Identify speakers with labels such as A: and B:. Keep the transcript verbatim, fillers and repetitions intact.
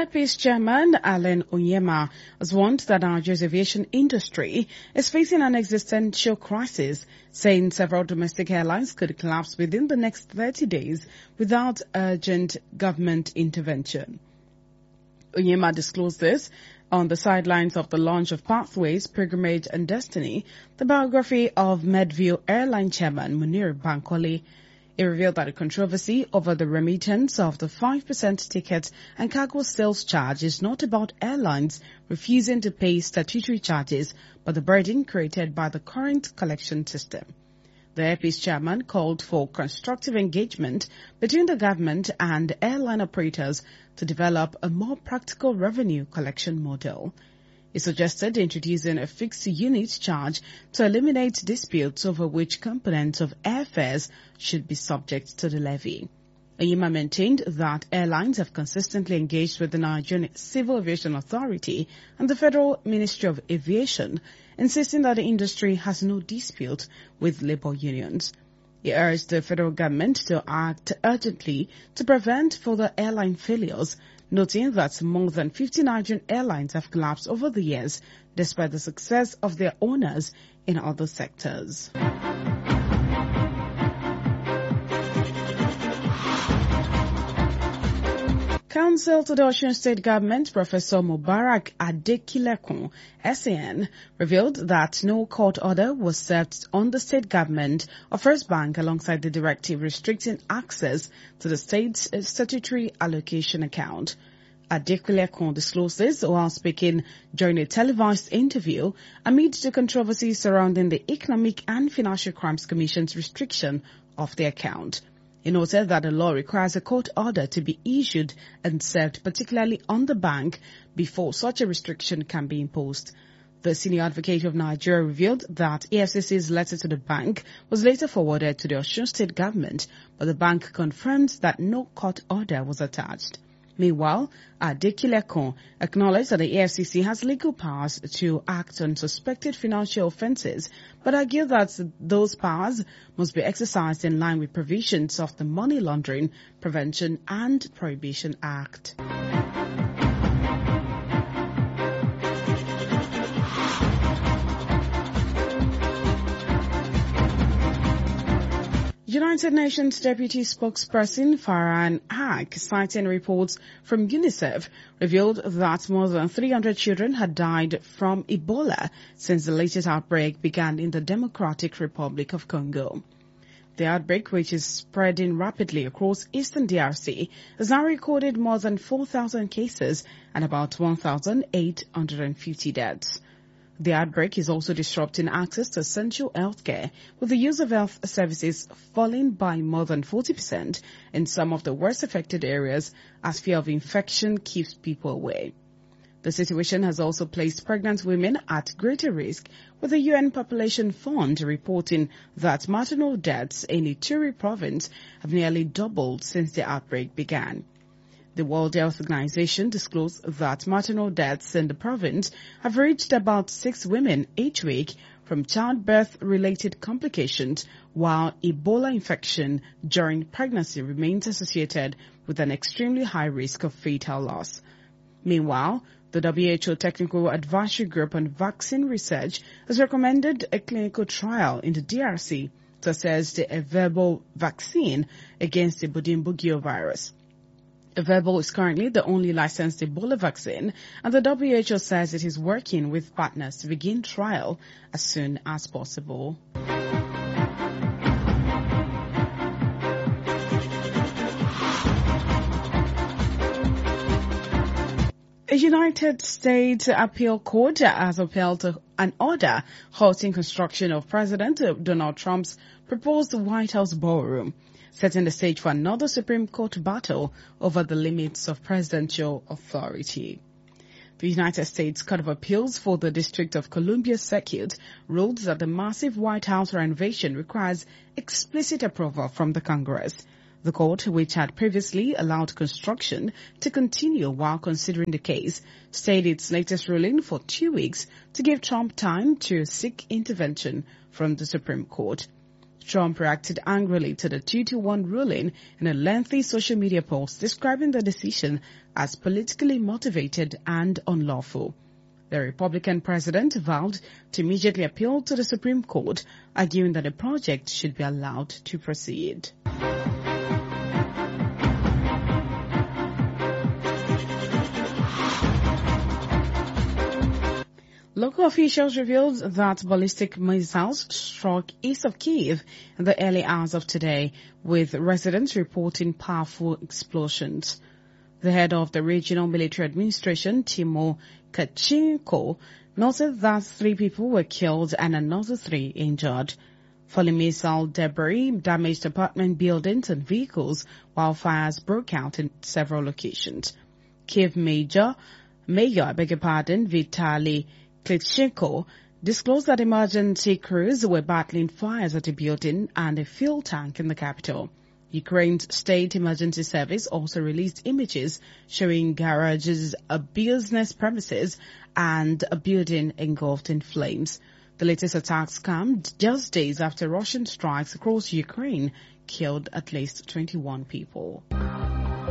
A: Airpeace chairman Allen Onyema has warned that Nigeria's aviation industry is facing an existential crisis, saying several domestic airlines could collapse within the next thirty days without urgent government intervention. Onyema disclosed this on the sidelines of the launch of Pathways, Pilgrimage and Destiny, the biography of Medview Airline chairman Munir Bankole. It revealed that the controversy over the remittance of the five percent ticket and cargo sales charge is not about airlines refusing to pay statutory charges, but the burden created by the current collection system. The Airpeace chairman called for constructive engagement between the government and airline operators to develop a more practical revenue collection model. He suggested introducing a fixed unit charge to eliminate disputes over which components of airfares should be subject to the levy. Onyema maintained that airlines have consistently engaged with the Nigerian Civil Aviation Authority and the Federal Ministry of Aviation, insisting that the industry has no dispute with labor unions. He urged the federal government to act urgently to prevent further airline failures, noting that more than fifty Nigerian airlines have collapsed over the years, despite the success of their owners in other sectors. Counsel to the Osun State Government, Professor Mubarak Adekilekun, S A N, revealed that no court order was served on the state government of First Bank alongside the directive restricting access to the state's statutory allocation account. Adekilekun disclosed this while speaking during a televised interview amid the controversy surrounding the Economic and Financial Crimes Commission's restriction of the account. He noted that the law requires a court order to be issued and served particularly on the bank before such a restriction can be imposed. The senior advocate of Nigeria revealed that E F C C's letter to the bank was later forwarded to the Osun State government, but the bank confirmed that no court order was attached. Meanwhile, Adekilekun acknowledged that the E F C C has legal powers to act on suspected financial offences, but argued that those powers must be exercised in line with provisions of the Money Laundering Prevention and Prohibition Act. United Nations Deputy Spokesperson Farhan Haq, citing reports from UNICEF, revealed that more than three hundred children had died from Ebola since the latest outbreak began in the Democratic Republic of Congo. The outbreak, which is spreading rapidly across eastern D R C, has now recorded more than four thousand cases and about one thousand eight hundred fifty deaths. The outbreak is also disrupting access to essential healthcare, with the use of health services falling by more than forty percent in some of the worst affected areas as fear of infection keeps people away. The situation has also placed pregnant women at greater risk, with the U N Population Fund reporting that maternal deaths in Ituri province have nearly doubled since the outbreak began. The World Health Organization disclosed that maternal deaths in the province have reached about six women each week from childbirth-related complications, while Ebola infection during pregnancy remains associated with an extremely high risk of fatal loss. Meanwhile, the W H O Technical Advisory Group on Vaccine Research has recommended a clinical trial in the D R C to assess the Ervebo vaccine against the Budenbugyo virus. Ervebo is currently the only licensed Ebola vaccine, and the W H O says it is working with partners to begin trial as soon as possible. A United States appeal court has upheld an order halting construction of President Donald Trump's proposed White House ballroom, setting the stage for another Supreme Court battle over the limits of presidential authority. The United States Court of Appeals for the District of Columbia Circuit ruled that the massive White House renovation requires explicit approval from the Congress. The court, which had previously allowed construction to continue while considering the case, stayed its latest ruling for two weeks to give Trump time to seek intervention from the Supreme Court. Trump reacted angrily to the two to one ruling in a lengthy social media post describing the decision as politically motivated and unlawful. The Republican president vowed to immediately appeal to the Supreme Court, arguing that the project should be allowed to proceed. Local officials revealed that ballistic missiles struck east of Kyiv in the early hours of today, with residents reporting powerful explosions. The head of the regional military administration, Timo Kachenko, noted that three people were killed and another three injured. Falling missile debris damaged apartment buildings and vehicles, while fires broke out in several locations. Kyiv Major, Mayor, I beg your pardon, Vitaly Klitschko disclosed that emergency crews were battling fires at a building and a fuel tank in the capital. Ukraine's State Emergency Service also released images showing garages, a business premises, and a building engulfed in flames. The latest attacks come just days after Russian strikes across Ukraine killed at least twenty-one people.